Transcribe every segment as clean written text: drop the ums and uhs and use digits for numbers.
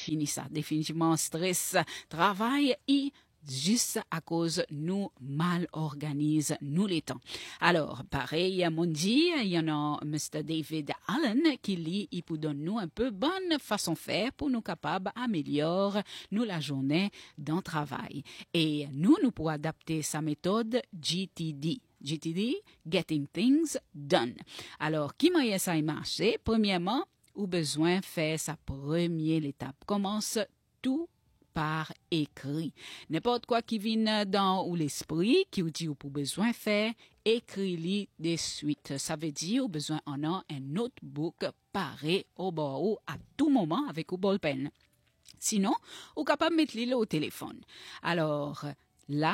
fini ça. Définitivement, stress, travail et juste à cause nous mal organise nous les temps. Alors, pareil, mon dit, il y en a Mr. David Allen qui lit et pour donner nous un peu bonne façon de faire pour nous capables d'améliorer nous la journée dans le travail. Et nous pourrons adapter sa méthode GTD. GTD, Getting Things Done. Alors, qui m'a ça a marché? Premièrement, ou besoin faire sa première étape. Commence tout par écrit. N'importe quoi qui vient dans ou l'esprit, qui vous dit ou pour besoin faire, écris-le de suite. Ça veut dire ou besoin en a un notebook paré au bord à tout moment avec un ballpen. Sinon, ou capable de mettre le au téléphone. Alors, là,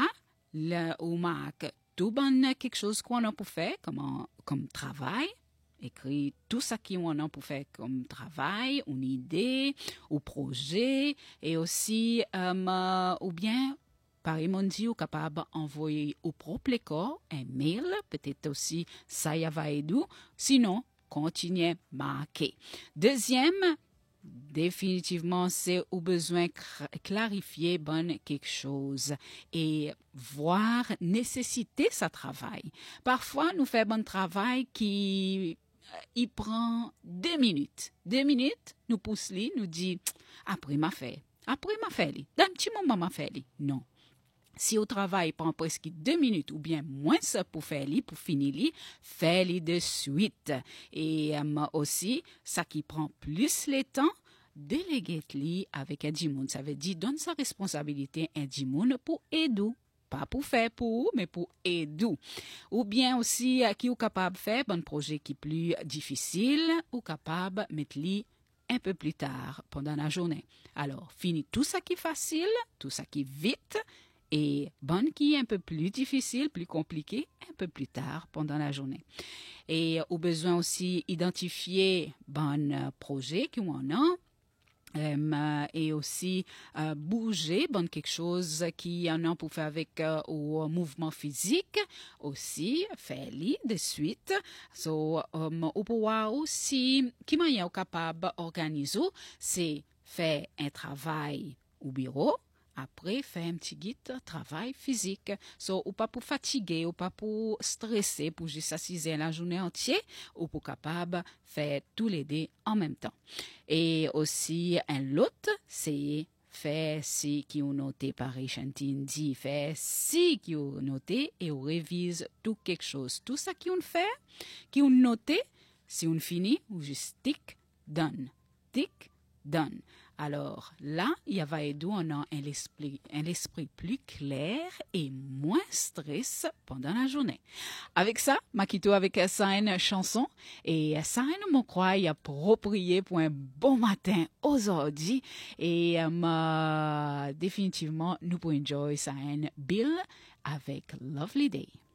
ou marque tout bon quelque chose qu'on a pour faire, comme travail, écrit tout ça qu'on a pour faire comme travail, une idée, ou projet, et aussi, ou bien, par emoji, ou capable d'envoyer au propre corps un mail, peut-être aussi ça y va aider. Sinon, continuez marquer. Deuxième, définitivement, c'est au besoin clarifier quelque chose et voir nécessiter sa travail. Parfois, nous faisons bon travail qui il prend 2 minutes. 2 minutes, nous pousse li, nous dit après ma fait. Après ma fait li. D'un petit moment ma fait li. Non. Si au travail prend presque 2 minutes ou bien moins pour faire li, pour finir li, fait li de suite. Et aussi, ça qui prend plus le temps, déléguer li avec un dimoun. Ça veut dire donne sa responsabilité à un dimoun pour aider. Pas pour faire pour, mais pour aider. Ou bien aussi, qui est capable de faire un projet qui est plus difficile, ou capable de mettre li un peu plus tard pendant la journée. Alors, fini tout ça qui est facile, tout ça qui est vite, et bon qui est un peu plus difficile, plus compliqué, un peu plus tard pendant la journée. Et au besoin aussi identifier bon projet qu'on a, et aussi bouger, bon quelque chose qui en a pour faire avec au mouvement physique aussi, faire-le de suite. So, au pouvoir aussi, qui m'a capable d'organiser, c'est faire un travail au bureau. Après, faire un petit guide travail physique. So, ou pas pour fatiguer, ou pas pour stresser, pour juste assiser la journée entière, ou pour capable faire tous les deux en même temps. Et aussi, un autre, c'est faire si qui ont noté par Chantine dit, faire si qui ont noté et on révise tout quelque chose. Tout ça qui ont fait, qui ont noté, si on finit, ou juste tic, done. Tic, done. Alors là, il va aider on a un esprit plus clair et moins stress pendant la journée. Avec ça, Makito avec ça une chanson et ça me croit approprié pour un bon matin aujourd'hui et définitivement nous pouvons enjoy ça Bill avec Lovely Day.